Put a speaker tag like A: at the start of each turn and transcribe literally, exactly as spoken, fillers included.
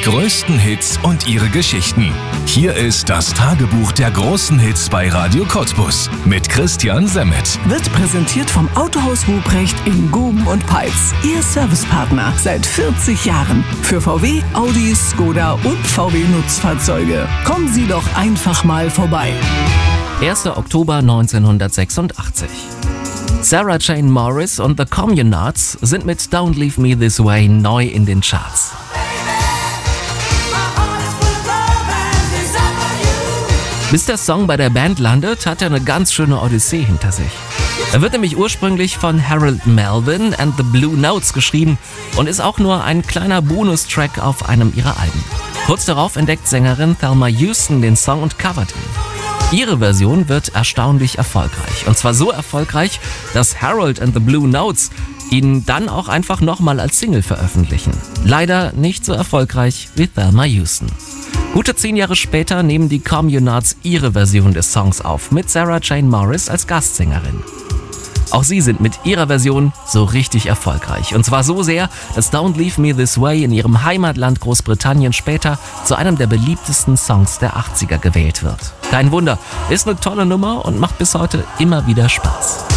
A: größten Hits und ihre Geschichten. Hier ist das Tagebuch der großen Hits bei Radio Cottbus mit Christian Semmet.
B: Wird präsentiert vom Autohaus Ruprecht in Guben und Peitz. Ihr Servicepartner seit vierzig Jahren. Für V W, Audi, Skoda und V W Nutzfahrzeuge. Kommen Sie doch einfach mal vorbei.
C: erster Oktober neunzehnhundertsechsundachtzig. Sarah Jane Morris und The Communards sind mit Don't Leave Me This Way neu in den Charts. Bis der Song bei der Band landet, hat er eine ganz schöne Odyssee hinter sich. Er wird nämlich ursprünglich von Harold Melvin and the Blue Notes geschrieben und ist auch nur ein kleiner Bonustrack auf einem ihrer Alben. Kurz darauf entdeckt Sängerin Thelma Houston den Song und covert ihn. Ihre Version wird erstaunlich erfolgreich. Und zwar so erfolgreich, dass Harold and the Blue Notes ihn dann auch einfach nochmal als Single veröffentlichen. Leider nicht so erfolgreich wie Thelma Houston. Gute zehn Jahre später nehmen die Communards ihre Version des Songs auf, mit Sarah Jane Morris als Gastsängerin. Auch sie sind mit ihrer Version so richtig erfolgreich. Und zwar so sehr, dass Don't Leave Me This Way in ihrem Heimatland Großbritannien später zu einem der beliebtesten Songs der achtziger gewählt wird. Kein Wunder, ist eine tolle Nummer und macht bis heute immer wieder Spaß.